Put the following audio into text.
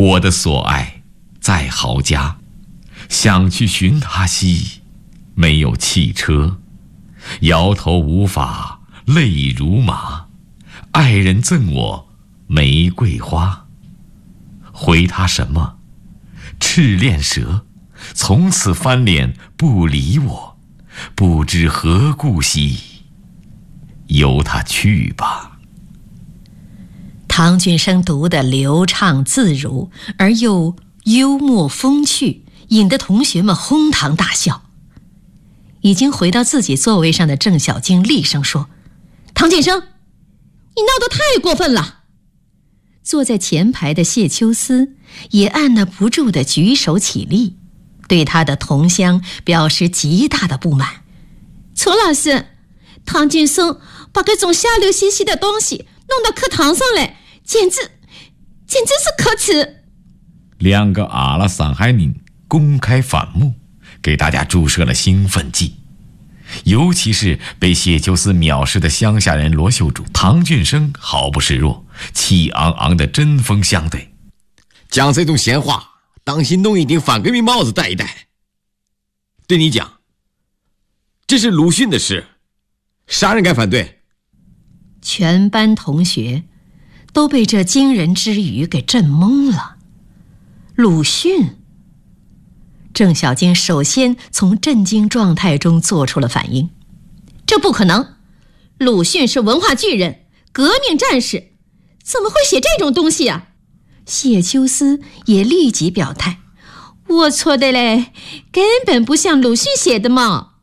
我的所爱在豪家，想去寻他兮，没有汽车，摇头无法，泪如麻。爱人赠我玫瑰花，回他什么？赤练舌，从此翻脸不理我，不知何故兮，由他去吧。 唐俊生读得流畅自如，而又幽默风趣，引得同学们哄堂大笑。已经回到自己座位上的郑小晶厉声说：“唐俊生，你闹得太过分了！”坐在前排的谢秋思也按捺不住地举手起立，对他的同乡表示极大的不满。楚老师，唐俊生把这种下流兮兮的东西弄到课堂上来，简直是可耻。 两个阿拉桑海宁公开反目，给大家注射了兴奋剂。尤其是被谢秋思藐视的乡下人罗秀柱、唐俊生毫不示弱，气昂昂的针锋相对。 讲这种闲话，当心弄一顶反革命帽子戴一戴。对你讲，这是鲁迅的诗，啥人敢反对？ 全班同学都被这惊人之语给震懵了。鲁迅？郑小晶首先从震惊状态中做出了反应，这不可能，鲁迅是文化巨人，革命战士，怎么会写这种东西啊？谢秋思也立即表态，我错的嘞，根本不像鲁迅写的嘛。